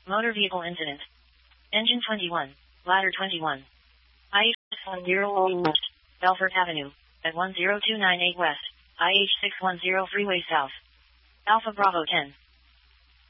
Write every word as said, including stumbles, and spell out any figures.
Motor vehicle incident. Engine twenty-one. Ladder twenty-one. I H six one zero West. Belfort Avenue. At one zero two nine eight West. I H six one zero Freeway South. Alpha Bravo ten.